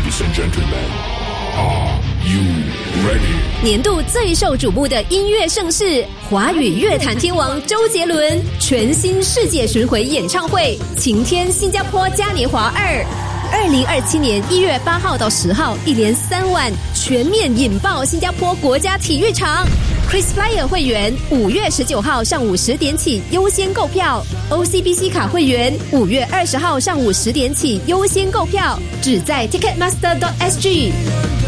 Ladies and gentlemen, are you ready? 年度最受瞩目的音乐盛事，华语乐坛天王周杰伦全新世界巡回演唱会《晴天新加坡嘉年华2》，2027年1月8号到10号，一连3晚全面引爆新加坡国家体育场。KrisFlyer 会员5月19号上午10点起优先购票 ，OCBC 卡会员5月20号上午10点起优先购票，只在 Ticketmaster.sg。